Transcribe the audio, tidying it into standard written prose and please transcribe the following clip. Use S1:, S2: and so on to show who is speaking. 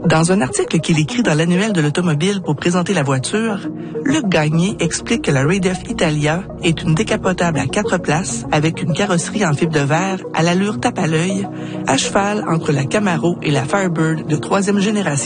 S1: Dans un article qu'il écrit dans l'annuel de l'automobile pour présenter la voiture, Luc Gagné explique que la Raid-F Italia est une décapotable à 4 places avec une carrosserie en fibre de verre à l'allure tape à l'œil, à cheval entre la Camaro et la Firebird de 3e génération.